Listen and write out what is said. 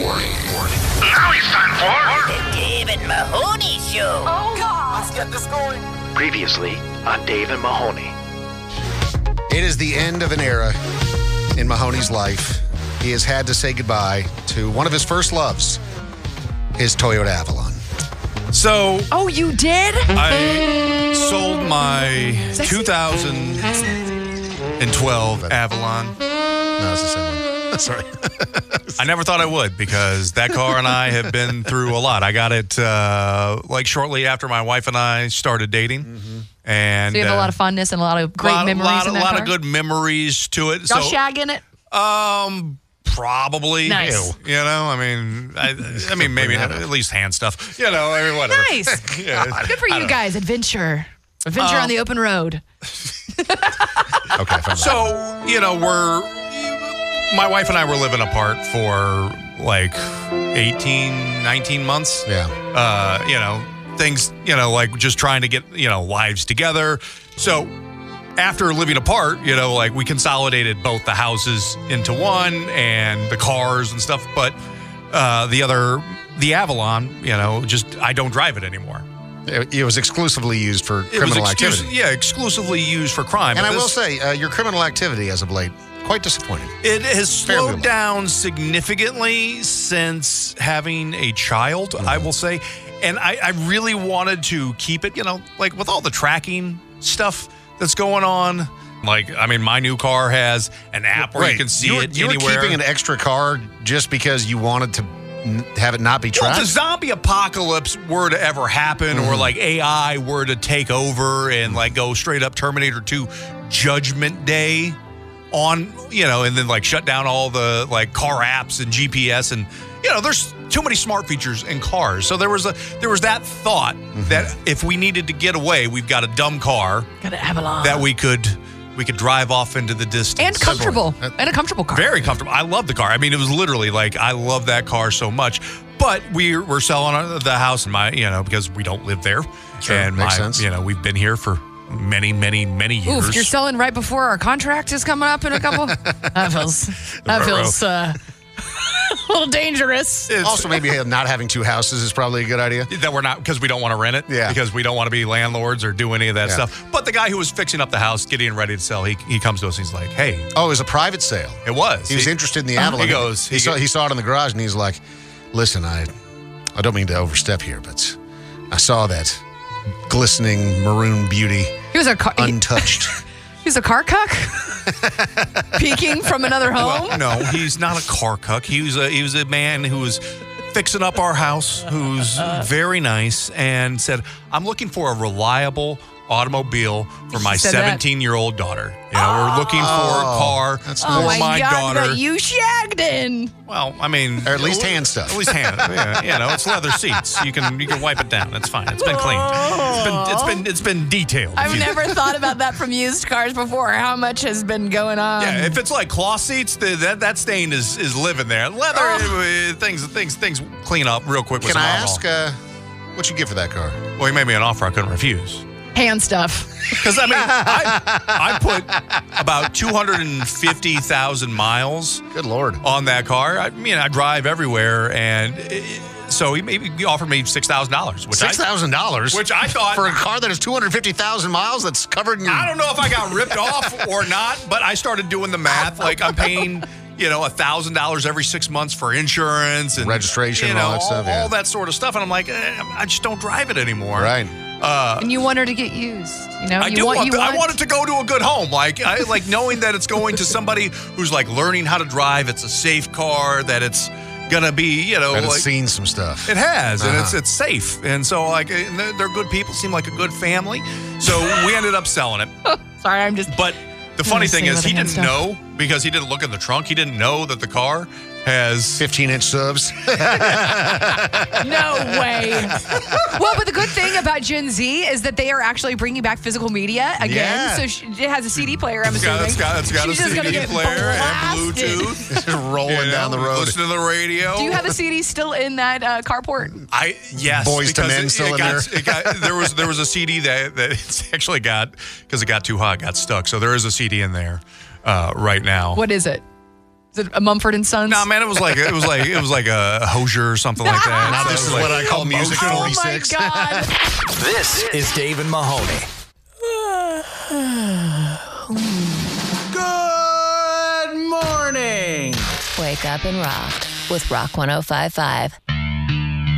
Now it's time for The Dave and Mahoney Show. Oh, God. Let's get this going. Previously on Dave and Mahoney. It is the end of an era in Mahoney's life. He has had to say goodbye to one of his first loves, his Toyota Avalon. So Oh, you did? I sold my 2012 Avalon. No, it's the same one. Sorry. I never thought I would because that car and I have been through a lot. I got it shortly after my wife and I started dating. Mm-hmm. And So you have a lot of fondness and a lot of great memories in that A lot car? of good memories to it. Y'all shag in it? Probably. Nice. You know, I mean, maybe not, at least hand stuff. You know, I mean, whatever. Nice. Yeah. Good for you guys. Adventure on the open road. Okay, fine. So, you know, my wife and I were living apart for like 18, 19 months. Yeah. You know, things, you know, like just trying to get, you know, lives together. So after living apart, you know, like we consolidated both the houses into one and the cars and stuff. But the Avalon, you know, I don't drive it anymore. It was exclusively used for criminal activity. Yeah, exclusively used for crime. And But I will say, your criminal activity as of late, quite disappointing. It has Fairly slowed down significantly since having a child, I will say. And I really wanted to keep it, you know, like with all the tracking stuff that's going on. Like, I mean, my new car has an app where you can see it You were anywhere. keeping an extra car just because you wanted to have it not be tracked? Well, if the zombie apocalypse were to ever happen or like AI were to take over and like go straight up Terminator 2 Judgment Day on, you know, and then like shut down all the like car apps and GPS and, you know, there's too many smart features in cars. So there was that thought that if we needed to get away, we've got a dumb car Got an Avalon. that we could drive off into the distance. And comfortable. And a comfortable car. Very comfortable. I love the car. I mean, it was literally like, I love that car so much. But we're selling the house because we don't live there. Sure, and makes sense. You know, we've been here for many, many, many years. Oof, you're selling right before our contract is coming up in a couple? That feels a little dangerous. Also, maybe not having two houses is probably a good idea. That we're not, because we don't want to rent it. Yeah. Because we don't want to be landlords or do any of that Yeah. stuff. But the guy who was fixing up the house, getting ready to sell, he comes to us and he's like, hey. Oh, it was a private sale. It was. He was interested in the Avalon. He saw it in the garage, and he's like, listen, I don't mean to overstep here, but I saw that glistening maroon beauty He was a car. untouched. He's a car cuck? Peeking from another home? Well, no, he's not a car cuck. He was a man who was fixing up our house, who's very nice, and said, I'm looking for a reliable automobile for my said that. 17-year-old daughter. You know, we're looking for a car for Oh my God, daughter. that you shagged in. Well, I mean, Or at least hand stuff. At least hand. Yeah, you know, it's leather seats. You can wipe it down. It's fine. It's been cleaned. It's been detailed. I've never thought about that from used cars before. How much has been going on? Yeah, if it's like cloth seats, that stain is living there. Leather things clean up real quick. With Can some I alcohol. ask what you give for that car? Well, he made me an offer I couldn't refuse. Hand stuff. Because, I mean, I put about 250,000 miles Good Lord. on that car. I mean, I drive everywhere, and so he offered me $6,000. $6,000? Which I thought... For a car that has 250,000 miles that's covered in your... I don't know if I got ripped off or not, but I started doing the math. Like, I'm paying... $1,000 every 6 months for insurance and registration and all that stuff. All that sort of stuff. And I'm like, I just don't drive it anymore. Right. And you want her to get used. You know, I want it to go to a good home. Like knowing that it's going to somebody who's like learning how to drive. It's a safe car. That it's gonna be, But it's seen some stuff. It has, and it's safe. And so like they're good people. Seem like a good family. So we ended up selling it. Sorry, I'm just. But the funny thing is, he hand didn't know because he didn't look in the trunk. He didn't know that the car has 15-inch subs. No way. Well, but the good thing about Gen Z is that they are actually bringing back physical media again. Yeah. So it has a CD player, I'm assuming. It's got She's a just gonna CD get player and blasted. Bluetooth. Rolling down the road. Listen to the radio. Do you have a CD still in that carport? Yes. Boys to because Men still in there? There was a CD that it's actually got, because it got too hot, got stuck. So there is a CD in there right now. What is it? Is it a Mumford and Sons? No, man, it was like a Hosier or something like that. Now So this it is was what like I call music Oh 46. my God. This is Dave and Mahoney. Good morning. Wake up and rock with Rock 105.5.